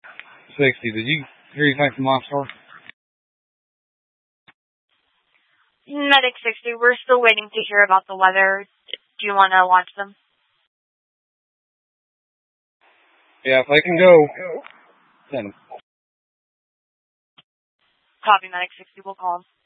60. Did you hear anything from Monster? Medic 60, we're still waiting to hear about the weather. Do you want to launch them? Yeah, if they can go, send them. Copy, Medic 60, we'll call them.